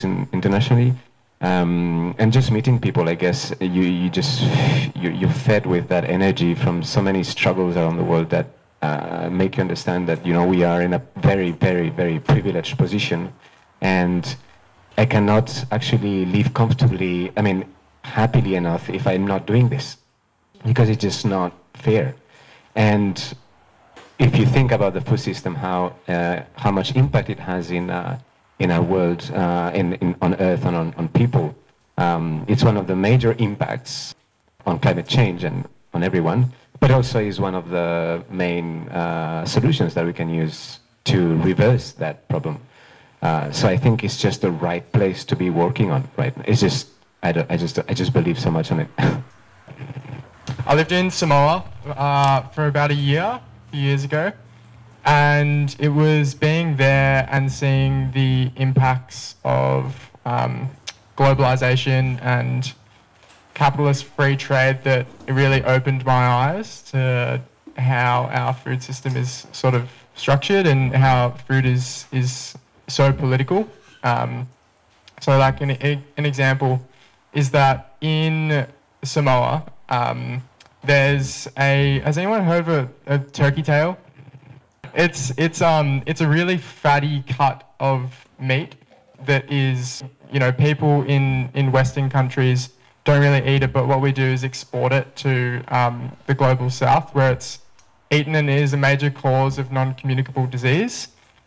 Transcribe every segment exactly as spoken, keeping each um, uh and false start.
in, internationally. Um, and just meeting people, I guess, you, you just, you, you're fed with that energy from so many struggles around the world that uh, make you understand that, you know, we are in a very, very, very privileged position. And I cannot actually live comfortably, I mean, happily enough if I'm not doing this, because it's just not fair. And if you think about the food system, how uh, how much impact it has in uh, in our world, uh, in, in on Earth and on, on people, um, it's one of the major impacts on climate change and on everyone, but also is one of the main uh, solutions that we can use to reverse that problem. Uh, so I think it's just the right place to be working on right now. It's just I, don't, I just I just believe so much on it. I lived in Samoa uh, for about a year, a few years ago, and it was being there and seeing the impacts of um, globalization and capitalist free trade that it really opened my eyes to how our food system is sort of structured and how food is is so political. Um, so like an, an example is that in Samoa, um, there's a, has anyone heard of a, a turkey tail? It's, it's, um, it's a really fatty cut of meat that is, you know, people in, in Western countries don't really eat it, but what we do is export it to um, the global south, where it's eaten and is a major cause of non-communicable disease.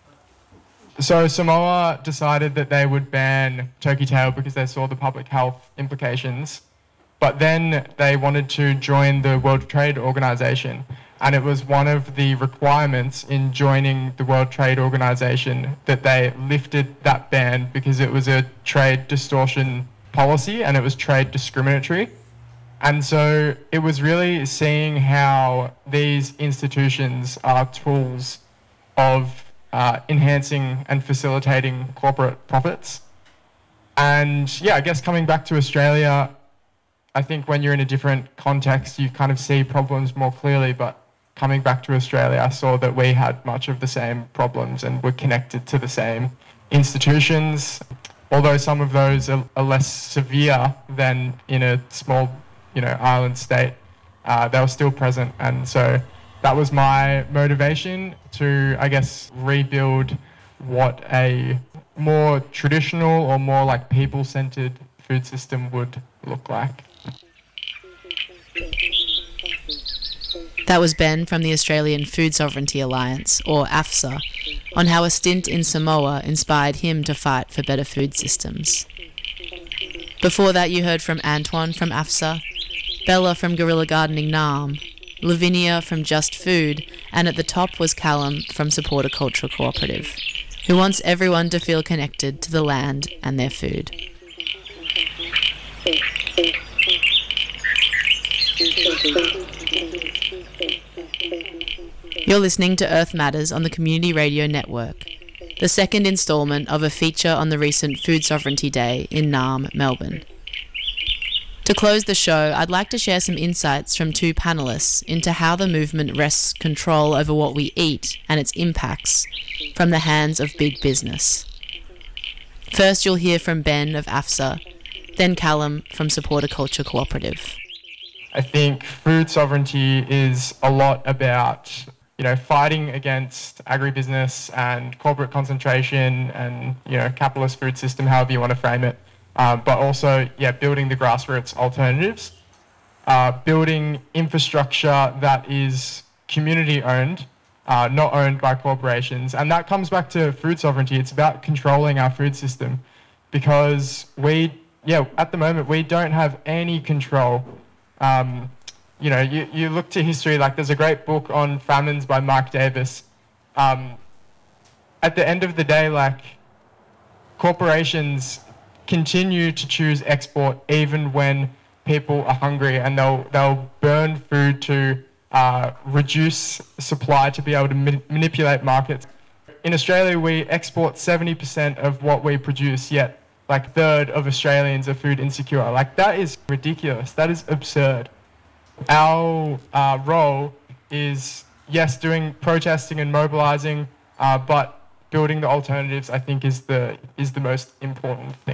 So Samoa decided that they would ban turkey tail because they saw the public health implications, but then they wanted to join the World Trade Organization, and it was one of the requirements in joining the World Trade Organization that they lifted that ban because it was a trade distortion policy and it was trade discriminatory. And so it was really seeing how these institutions are tools of uh, enhancing and facilitating corporate profits. And yeah, I guess coming back to Australia, I think when you're in a different context, you kind of see problems more clearly, but coming back to Australia, I saw that we had much of the same problems and were connected to the same institutions. Although some of those are, are less severe than in a small, you know, island state, uh, they were still present. And so that was my motivation to, I guess, rebuild what a more traditional or more like people-centered food system would look like. That was Ben from the Australian Food Sovereignty Alliance, or AFSA, on how a stint in Samoa inspired him to fight for better food systems. Before that, you heard from Antoine from AFSA, Bella from Guerrilla Gardening Naarm, Lavinia from Just Food, and at the top was Callum from Support a Culture Cooperative, who wants everyone to feel connected to the land and their food. You're listening to Earth Matters on the Community Radio Network, the second instalment of a feature on the recent Food Sovereignty Day in Naarm, Melbourne. To close the show, I'd like to share some insights from two panellists into how the movement wrests control over what we eat and its impacts from the hands of big business. First, you'll hear from Ben of AFSA, then Callum from Support a Culture Cooperative. I think food sovereignty is a lot about, you know, fighting against agribusiness and corporate concentration and, you know, capitalist food system, however you want to frame it. Uh, but also, yeah, building the grassroots alternatives, uh, building infrastructure that is community-owned, uh, not owned by corporations. And that comes back to food sovereignty. It's about controlling our food system because we, yeah, at the moment, we don't have any control. Um, you know, you, you look to history, like there's a great book on famines by Mark Davis. Um, at the end of the day, like, corporations continue to choose export even when people are hungry, and they'll they'll burn food to uh, reduce supply to be able to ma- manipulate markets. In Australia, we export seventy percent of what we produce, yet like a third of Australians are food insecure. Like, that is ridiculous. That is absurd. Our uh, role is, yes, doing protesting and mobilising, uh, but building the alternatives, I think, is the is the most important thing.